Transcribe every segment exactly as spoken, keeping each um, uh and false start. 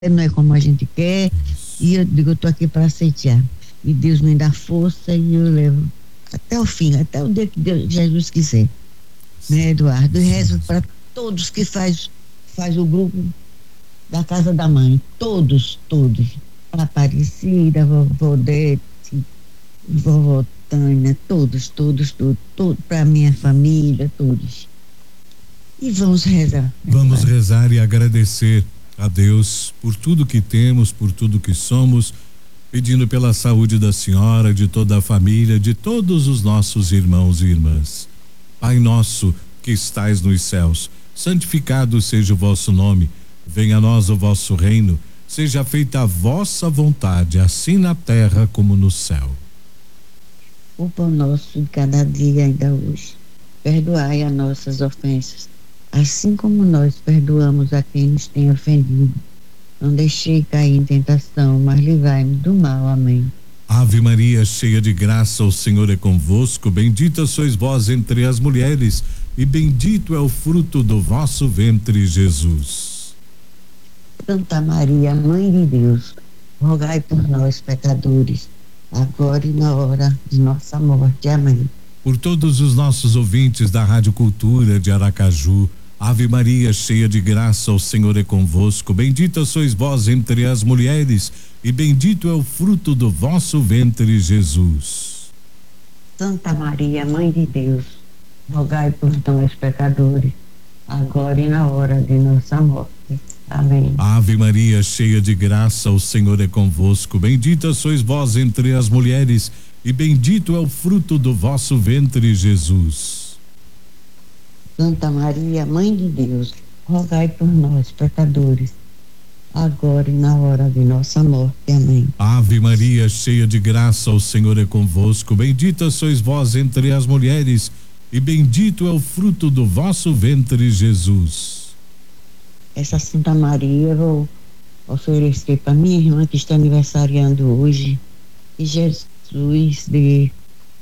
não é como a gente quer, e eu digo, eu estou aqui para aceitar. E Deus me dá força e eu levo até o fim, até o dia que Deus, Jesus quiser. Né, Eduardo? E rezo para todos que faz, faz o grupo da Casa da Mãe. Todos, todos. Aparecida, vovó Odete, vovó Tânia, todos, todos, todos, todos, para minha família, todos. E vamos rezar. Vamos rezar e agradecer a Deus por tudo que temos, por tudo que somos, pedindo pela saúde da senhora, de toda a família, de todos os nossos irmãos e irmãs. Pai nosso que estais nos céus, santificado seja o vosso nome, venha a nós o vosso reino, seja feita a vossa vontade, assim na terra como no céu. O pão nosso de cada dia ainda hoje, perdoai as nossas ofensas, assim como nós perdoamos a quem nos tem ofendido. Não deixei cair em tentação, mas livrai-me do mal. Amém. Ave Maria, cheia de graça, o Senhor é convosco, bendita sois vós entre as mulheres, e bendito é o fruto do vosso ventre, Jesus. Santa Maria, Mãe de Deus, rogai por nós, pecadores, agora e na hora de nossa morte. Amém. Por todos os nossos ouvintes da Rádio Cultura de Aracaju, Ave Maria, cheia de graça, o Senhor é convosco, bendita sois vós entre as mulheres, e bendito é o fruto do vosso ventre, Jesus. Santa Maria, Mãe de Deus, rogai por nós, pecadores, agora e na hora de nossa morte. Amém. Ave Maria, cheia de graça, o Senhor é convosco, bendita sois vós entre as mulheres, e bendito é o fruto do vosso ventre, Jesus. Santa Maria, Mãe de Deus, rogai por nós, pecadores, agora e na hora de nossa morte. Amém. Ave Maria, cheia de graça, o Senhor é convosco, bendita sois vós entre as mulheres, e bendito é o fruto do vosso ventre, Jesus. Essa Santa Maria eu vou oferecer para minha irmã que está aniversariando hoje, que Jesus dê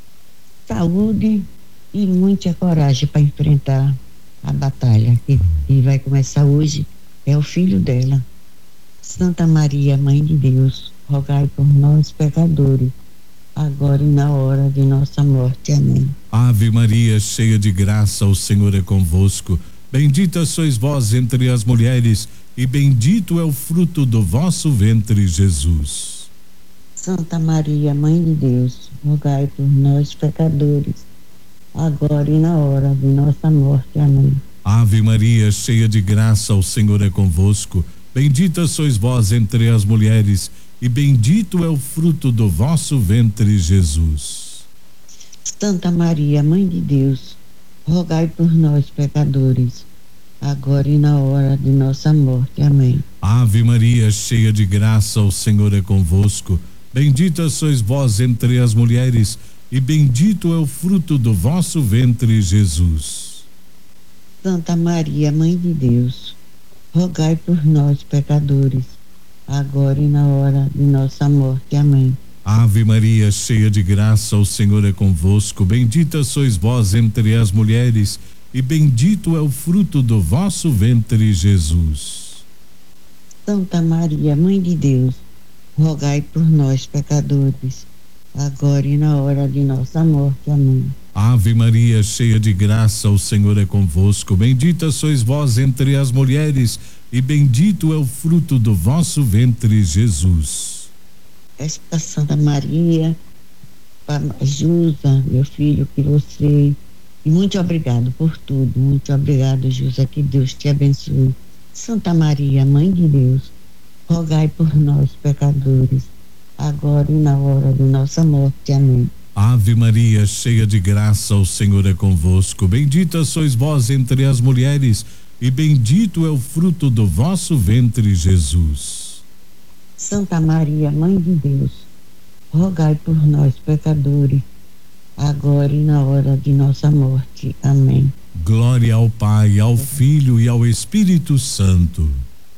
saúde e muita coragem para enfrentar a batalha que, que vai começar hoje. É o filho dela. Santa Maria, Mãe de Deus, rogai por nós, pecadores, agora e na hora de nossa morte. Amém. Ave Maria, cheia de graça, o Senhor é convosco, bendita sois vós entre as mulheres, e bendito é o fruto do vosso ventre, Jesus. Santa Maria, Mãe de Deus, rogai por nós, pecadores, agora e na hora de nossa morte. Amém. Ave Maria, cheia de graça, o Senhor é convosco, bendita sois vós entre as mulheres, e bendito é o fruto do vosso ventre, Jesus. Santa Maria, Mãe de Deus, rogai por nós, pecadores, agora e na hora de nossa morte. Amém. Ave Maria, cheia de graça, o Senhor é convosco, bendita sois vós entre as mulheres, e bendito é o fruto do vosso ventre, Jesus. Santa Maria, Mãe de Deus, rogai por nós, pecadores, agora e na hora de nossa morte. Amém. Ave Maria, cheia de graça, o Senhor é convosco, bendita sois vós entre as mulheres, e bendito é o fruto do vosso ventre, Jesus. Santa Maria, Mãe de Deus, rogai por nós, pecadores, agora e na hora de nossa morte. Amém. Ave Maria, cheia de graça, o Senhor é convosco, bendita sois vós entre as mulheres, e bendito é o fruto do vosso ventre, Jesus. Esta Santa Maria, ajuda, meu filho, que você, e muito obrigado por tudo, muito obrigado, José, que Deus te abençoe. Santa Maria, Mãe de Deus, rogai por nós, pecadores, agora e na hora de nossa morte. Amém. Ave Maria, cheia de graça, o Senhor é convosco, bendita sois vós entre as mulheres, e bendito é o fruto do vosso ventre, Jesus. Santa Maria, Mãe de Deus, rogai por nós, pecadores, agora e na hora de nossa morte. Amém. Glória ao Pai, ao Filho e ao Espírito Santo.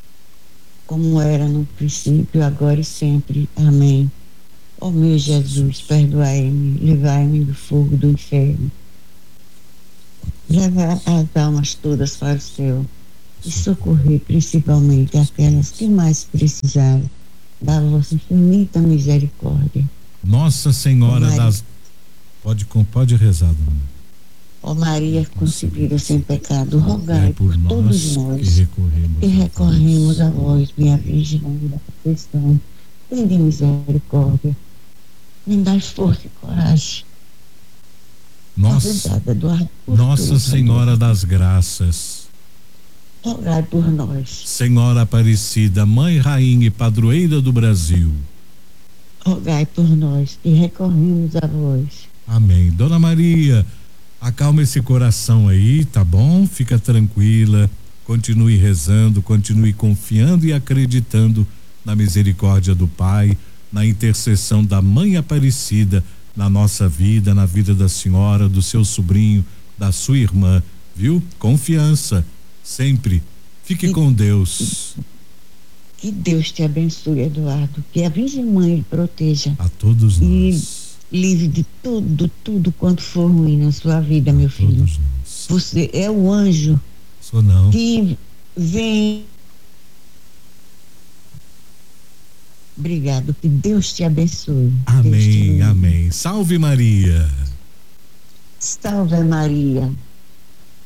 Como era no princípio, agora e sempre. Amém. Ó meu Jesus, perdoai-me, livrai-me do fogo do inferno. Leva as almas todas para o céu e socorrer principalmente aquelas que mais precisarem da vossa infinita misericórdia. Nossa Senhora Maria, das... Pode, pode rezar, dona. Ó Maria concebida sem pecado, rogai por, por nós todos nós que recorremos, que recorremos a vós, minha Virgem da Conceição. Tende misericórdia, me dai força e coragem. Nossa, Eduardo, Nossa tudo, Senhora das Graças, rogai por nós. Senhora Aparecida, Mãe, Rainha e Padroeira do Brasil, rogai por nós que recorremos a vós. Amém. Dona Maria, acalma esse coração aí, tá bom? Fica tranquila, continue rezando, continue confiando e acreditando na misericórdia do Pai, na intercessão da Mãe Aparecida na nossa vida, na vida da senhora, do seu sobrinho, da sua irmã, viu? Confiança, sempre. Fique que, com Deus. Que Deus te abençoe, Eduardo, que a Virgem Mãe lhe proteja. A todos nós. E livre de tudo, tudo quanto for ruim na sua vida, a meu filho. Todos nós. Você é o anjo Sou não. que vem. Obrigado, que Deus te abençoe. Amém, Deus te amém. Salve Maria. Salve Maria.